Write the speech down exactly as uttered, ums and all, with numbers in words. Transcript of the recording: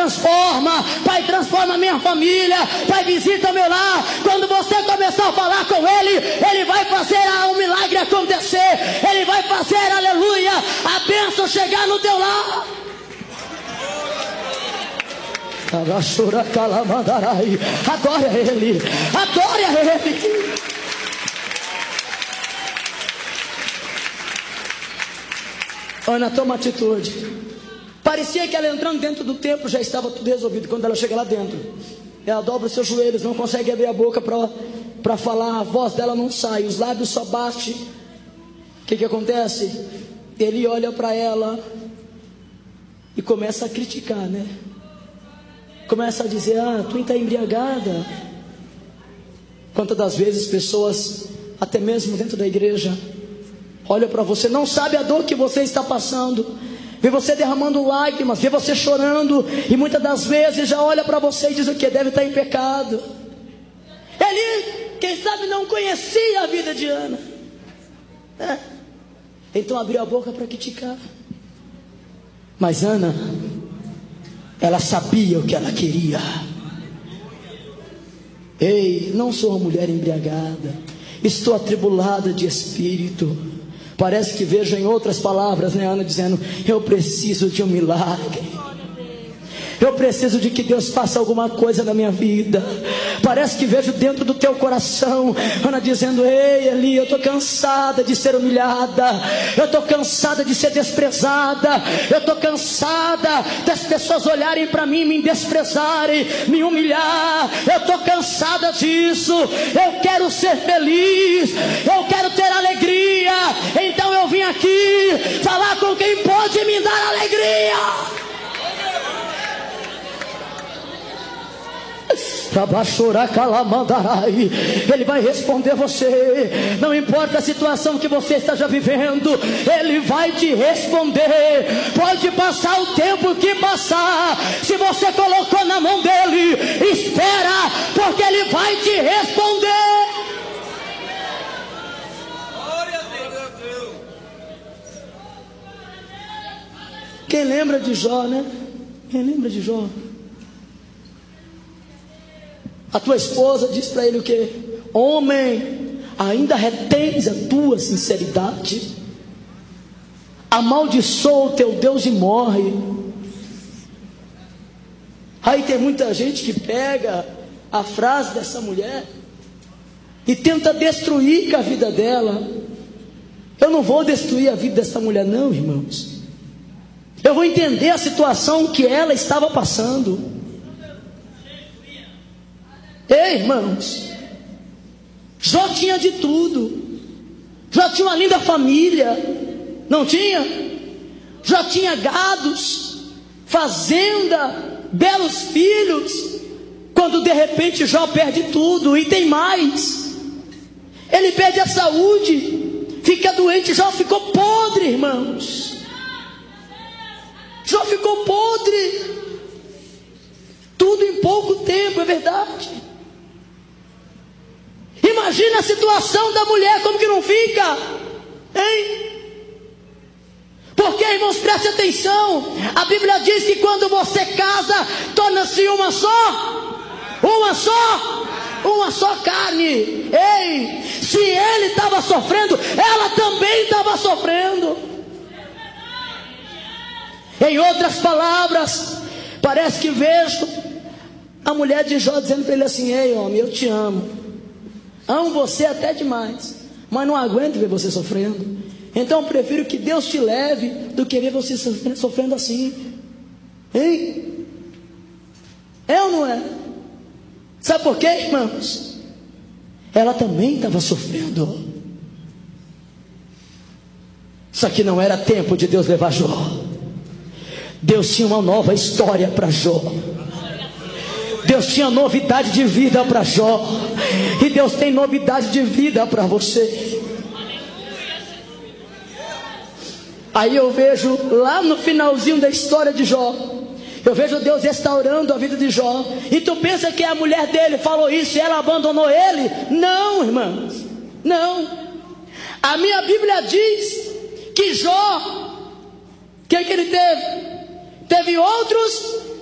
transforma. Pai, transforma a minha família. Pai, visita o meu lar. Quando você começar a falar com Ele, Ele vai fazer um milagre acontecer. Ele vai fazer, aleluia, a bênção chegar no teu lar. Adore a Ele. Adore a Ele. Ana, toma atitude. Parecia que ela entrando dentro do templo já estava tudo resolvido. Quando ela chega lá dentro, ela dobra os seus joelhos, não consegue abrir a boca para falar. A voz dela não sai, os lábios só batem. O que que acontece? Ele olha para ela e começa a criticar, né? Começa a dizer: ah, tu está embriagada. Quantas das vezes pessoas, até mesmo dentro da igreja, olha para você, não sabe a dor que você está passando, vê você derramando lágrimas, vê você chorando, e muitas das vezes já olha para você e diz o que? Deve estar em pecado. Ele, quem sabe, não conhecia a vida de Ana, é. Então abriu a boca para criticar. Mas Ana, ela sabia o que ela queria. Ei, não sou uma mulher embriagada, estou atribulada de espírito. Parece que vejo em outras palavras, né, Ana, dizendo: eu preciso de um milagre. Eu preciso de que Deus faça alguma coisa na minha vida. Parece que vejo dentro do teu coração Ana dizendo: ei, Eli, eu estou cansada de ser humilhada. Eu estou cansada de ser desprezada. Eu estou cansada das pessoas olharem para mim, me desprezarem, me humilhar. Eu estou cansada disso. Eu quero ser feliz. Eu quero ter alegria. Então eu vim aqui falar com quem pode me dar alegria. Ele vai responder você. Não importa a situação que você esteja vivendo, Ele vai te responder. Pode passar o tempo que passar, se você colocou na mão dEle, espera, porque Ele vai te responder. Quem lembra de Jó, né? Quem lembra de Jó? A tua esposa diz para ele o quê? Homem, ainda retens a tua sinceridade? Amaldiçoa o teu Deus e morre. Aí tem muita gente que pega a frase dessa mulher e tenta destruir com a vida dela. Eu não vou destruir a vida dessa mulher não, irmãos. Eu vou entender a situação que ela estava passando. Ei, irmãos, Jó tinha de tudo. Jó tinha uma linda família, não tinha? Jó tinha gados, fazenda, belos filhos. Quando de repente Jó perde tudo, e tem mais, ele perde a saúde, fica doente. Jó ficou podre, irmãos. Jó ficou podre. Tudo em pouco tempo, é verdade. Imagina a situação da mulher, como que não fica? Hein? Porque, irmãos, preste atenção. A Bíblia diz que quando você casa, torna-se uma só. Uma só. Uma só carne. Ei, se ele estava sofrendo, ela também estava sofrendo. Em outras palavras, parece que vejo a mulher de Jó dizendo para ele assim: ei, homem, eu te amo. Amo você até demais, mas não aguento ver você sofrendo. Então eu prefiro que Deus te leve do que ver você sofrendo, sofrendo assim. Hein? É ou não é? Sabe por quê, irmãos? Ela também estava sofrendo. Só que não era tempo de Deus levar Jó. Deus tinha uma nova história para Jó. Deus tinha novidade de vida para Jó. E Deus tem novidade de vida para você. Aí eu vejo lá no finalzinho da história de Jó, eu vejo Deus restaurando a vida de Jó. E tu pensa que a mulher dele falou isso e ela abandonou ele? Não, irmãos, não. A minha Bíblia diz que Jó, o que que ele teve? Teve outros